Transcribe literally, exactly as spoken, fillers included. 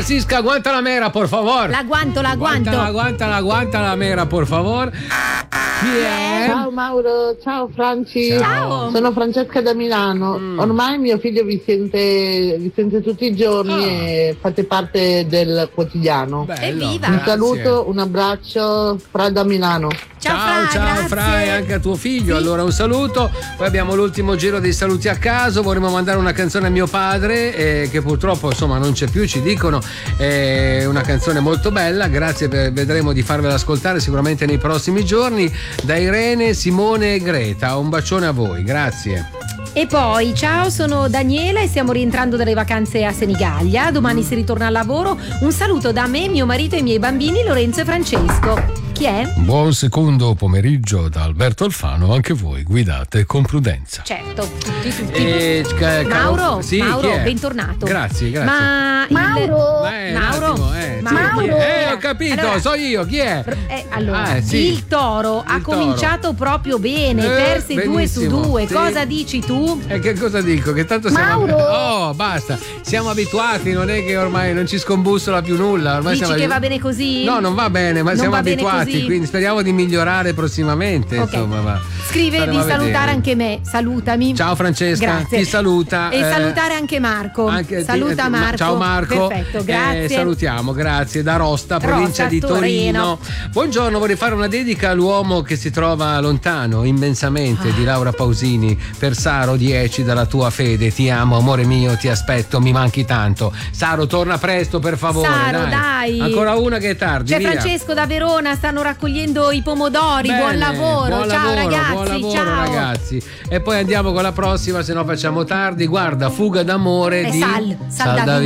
Francisca, aguanta la mera, por favor. La guanto, la guanto. Aguanta, aguanta, aguanta la mera, por favor. Chi è? Ciao Mauro, ciao Franci. Ciao. Sono Francesca da Milano. Mm. Ormai mio figlio vi sente, vi sente tutti i giorni Ah. e fate parte del quotidiano. Bello, Evviva. Un grazie. saluto, un abbraccio, Fra da Milano. Ciao, Ciao, Fra, ciao grazie. Fra, e anche a tuo figlio. Allora un saluto. Poi abbiamo l'ultimo giro dei saluti a caso. Vorremmo mandare una canzone a mio padre, eh, che purtroppo insomma non c'è più, ci dicono. È una canzone molto bella. Grazie, per, vedremo di farvela ascoltare sicuramente nei prossimi giorni. Da Irene, Simone e Greta. Un bacione a voi, grazie. E poi, ciao, sono Daniela e stiamo rientrando dalle vacanze a Senigallia. Domani si ritorna al lavoro. Un saluto da me, mio marito e i miei bambini, Lorenzo e Francesco. Chi è? Buon secondo pomeriggio da Alberto Alfano. Anche voi guidate con prudenza. Certo, tutti, tutti. E, ca- caro- Mauro, sì, Mauro, chi è? bentornato. Grazie, grazie. Ma il- Mauro. Eh, un Mauro, attimo, eh, sì, Mauro. chi è? Eh, ho capito, Allora, so io, chi è? Eh, allora, Ah, sì. il Toro ha Il Toro. cominciato proprio bene, Eh, persi due su benissimo, due. sì. Cosa dici tu? E che cosa dico? Che tanto siamo. Mauro! Oh, basta. Siamo abituati, non è che ormai non ci scombussola più nulla. Ormai Dici siamo che abi- va bene così? No, non va bene, ma Non siamo va bene abituati, così? quindi speriamo di migliorare prossimamente. Ok. Insomma, ma Scrive staremo di a salutare vedere. anche me. Salutami. Ciao Francesca, Grazie. ti saluta. E eh, salutare anche Marco. anche ti- Saluta eh, ma- Marco. Ciao Marco. Perfetto, grazie. Eh, salutiamo, grazie. Da Rosta, provincia Rosta, di Torino. Torino. Buongiorno, vorrei fare una dedica all'uomo che si trova lontano, immensamente, di Laura Pausini. Per Saro dieci dalla tua fede. Ti amo, amore mio, ti aspetto, mi manchi tanto. Saro, torna presto, per favore. Saro, dai. Ancora una che è tardi. C'è via. Francesco da Verona, stanno raccogliendo i pomodori. Bene, buon lavoro. buon ciao lavoro, ragazzi. buon lavoro, ciao. ragazzi. E poi andiamo con la prossima, se no facciamo tardi. Guarda, Fuga d'amore È di Sal, Sal David.